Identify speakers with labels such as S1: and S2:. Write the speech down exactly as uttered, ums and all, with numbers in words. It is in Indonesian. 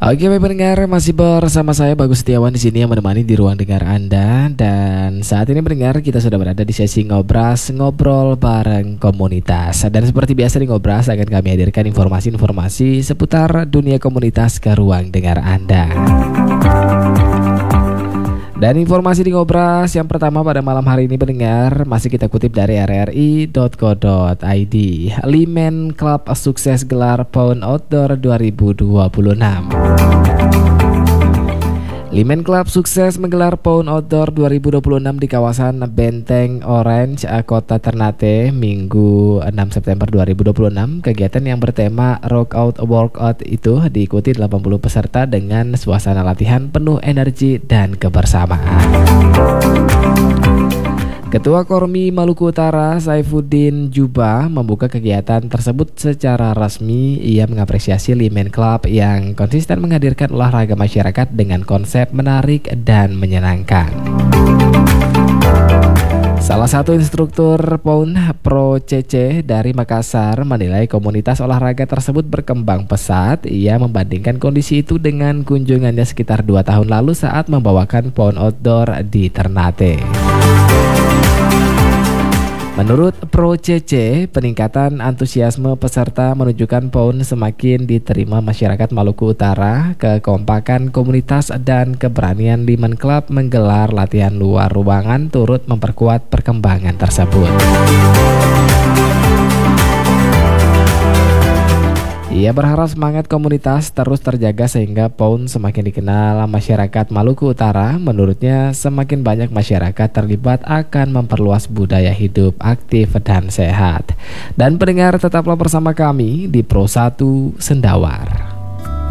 S1: Oke, baik pendengar, masih bersama saya Bagus Setiawan di sini yang menemani di ruang dengar Anda. Dan saat ini pendengar, kita sudah berada di sesi ngobras ngobrol bareng komunitas. Dan seperti biasa di ngobras akan kami hadirkan informasi-informasi seputar dunia komunitas ke ruang dengar Anda. Dan informasi di ngobras yang pertama pada malam hari ini pendengar masih kita kutip dari r r i dot co dot i d. Limen Club sukses gelar P O N Outdoor dua ribu dua puluh enam. Limen Club sukses menggelar P O N Outdoor dua ribu dua puluh enam di kawasan Benteng Orange, Kota Ternate, Minggu enam September dua ribu dua puluh enam. Kegiatan yang bertema Rock Out Workout itu diikuti delapan puluh peserta dengan suasana latihan penuh energi dan kebersamaan. Ketua Kormi Maluku Utara Saifuddin Juba membuka kegiatan tersebut secara resmi. Ia mengapresiasi Limen Club yang konsisten menghadirkan olahraga masyarakat dengan konsep menarik dan menyenangkan. Salah satu instruktur P O N Pro C C dari Makassar menilai komunitas olahraga tersebut berkembang pesat. Ia membandingkan kondisi itu dengan kunjungannya sekitar dua tahun lalu saat membawakan P O N Outdoor di Ternate. Menurut Pro C C, peningkatan antusiasme peserta menunjukkan P O N semakin diterima masyarakat Maluku Utara, kekompakan komunitas dan keberanian Limen Club menggelar latihan luar ruangan turut memperkuat perkembangan tersebut. Ia berharap semangat komunitas terus terjaga sehingga P O N semakin dikenal masyarakat Maluku Utara. Menurutnya, semakin banyak masyarakat terlibat akan memperluas budaya hidup aktif dan sehat. Dan pendengar, tetaplah bersama kami di Pro satu Sendawar.